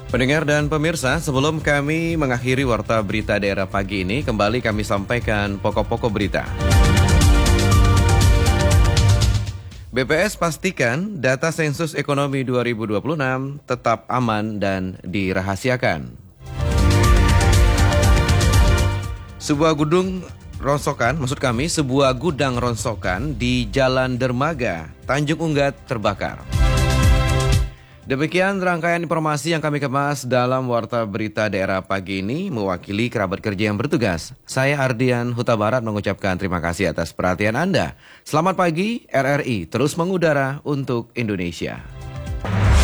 Pendengar dan pemirsa, sebelum kami mengakhiri warta berita daerah pagi ini, kembali kami sampaikan pokok-pokok berita. BPS pastikan data sensus ekonomi 2026 tetap aman dan dirahasiakan. Sebuah gudang rongsokan di Jalan Dermaga, Tanjung Unggat terbakar. Demikian rangkaian informasi yang kami kemas dalam Warta Berita Daerah pagi ini mewakili kerabat kerja yang bertugas. Saya Ardian Huta Barat mengucapkan terima kasih atas perhatian Anda. Selamat pagi, RRI terus mengudara untuk Indonesia.